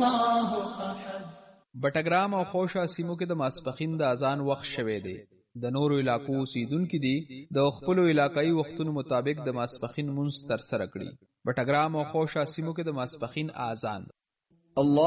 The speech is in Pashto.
الله أحد. بټګرام او خوشا سیمو کې د ماسپخین د اذان وخت شوه دی. د نورو علاقو اوسیدونکو دي د خپل علاقايي وختونو مطابق د ماسپخین منځ تر سره کړي. بټګرام او خوشا سیمو کې د ماسپخین اذان